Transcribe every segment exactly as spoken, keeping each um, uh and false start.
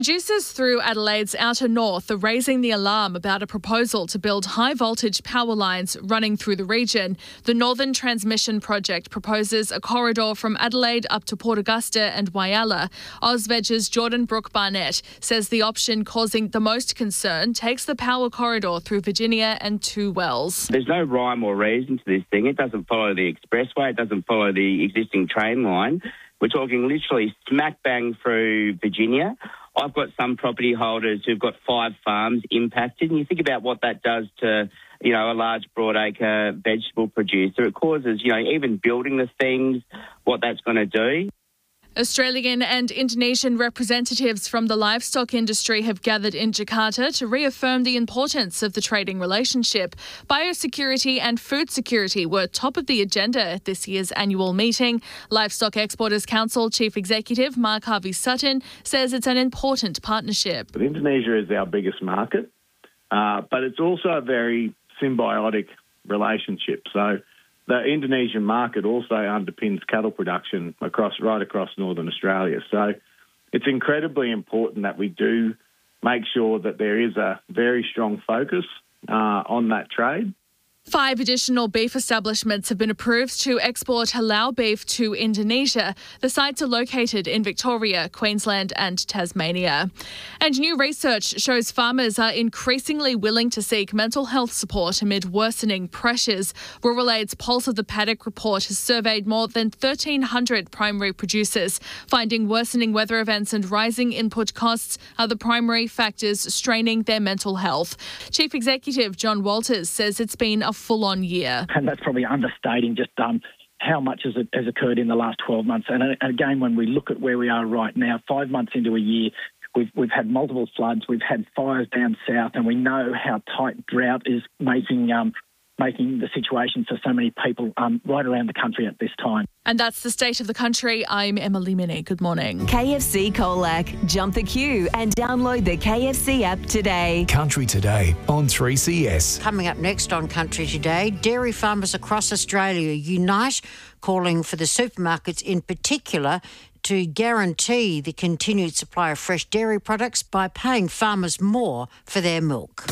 Producers through Adelaide's outer north are raising the alarm about a proposal to build high-voltage power lines running through the region. The Northern Transmission Project proposes a corridor from Adelaide up to Port Augusta and Whyalla. Ozvedge's Jordan Brooke Barnett says the option causing the most concern takes the power corridor through Virginia and Two Wells. There's no rhyme or reason to this thing. It doesn't follow the expressway. It doesn't follow the existing train line. We're talking literally smack bang through Virginia. I've got some property holders who've got five farms impacted, and you think about what that does to, you know, a large broadacre vegetable producer. It causes, you know, even building the things, what that's going to do. Australian and Indonesian representatives from the livestock industry have gathered in Jakarta to reaffirm the importance of the trading relationship. Biosecurity and food security were top of the agenda at this year's annual meeting. Livestock Exporters Council Chief Executive Mark Harvey Sutton says it's an important partnership. But Indonesia is our biggest market, uh, but it's also a very symbiotic relationship. So the Indonesian market also underpins cattle production across right across northern Australia. So it's incredibly important that we do make sure that there is a very strong focus uh, on that trade. Five additional beef establishments have been approved to export halal beef to Indonesia. The sites are located in Victoria, Queensland and Tasmania. And new research shows farmers are increasingly willing to seek mental health support amid worsening pressures. Rural Aid's Pulse of the Paddock report has surveyed more than thirteen hundred primary producers, finding worsening weather events and rising input costs are the primary factors straining their mental health. Chief Executive John Walters says it's been a full-on year. And that's probably understating just um, how much has, has occurred in the last twelve months. And, and again, when we look at where we are right now, five months into a year, we've, we've had multiple floods, we've had fires down south, and we know how tight drought is making um, making the situation for so many people um, right around the country at this time. And that's the state of the country. I'm Emily Minnie. Good morning. K F C Colac. Jump the queue and download the K F C app today. Country Today on three C S. Coming up next on Country Today, dairy farmers across Australia unite, calling for the supermarkets in particular to guarantee the continued supply of fresh dairy products by paying farmers more for their milk.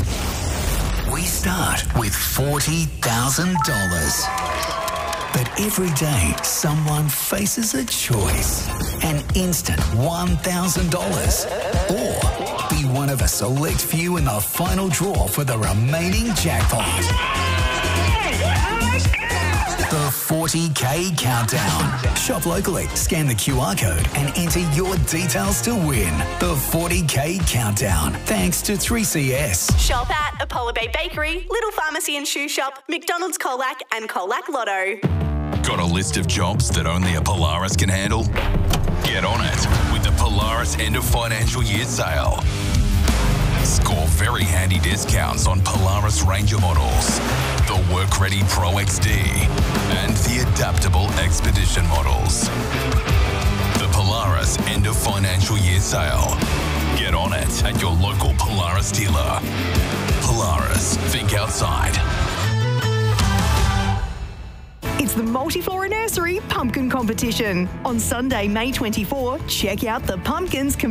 We start with forty thousand dollars. But every day, someone faces a choice. An instant one thousand dollars. Or be one of a select few in the final draw for the remaining jackpot. The forty K Countdown. Shop locally, scan the Q R code and enter your details to win. The forty K Countdown. Thanks to three C S. Shop at Apollo Bay Bakery, Little Pharmacy and Shoe Shop, McDonald's Colac and Colac Lotto. Got a list of jobs that only a Polaris can handle? Get on it with the Polaris end of financial year sale. Score very handy discounts on Polaris Ranger models, the Work-Ready Pro X D and the Adaptable Expedition models. The Polaris end of financial year sale. Get on it at your local Polaris dealer. Polaris, think outside. It's the Multiflora Nursery Pumpkin Competition. On Sunday, May twenty-fourth, check out the pumpkins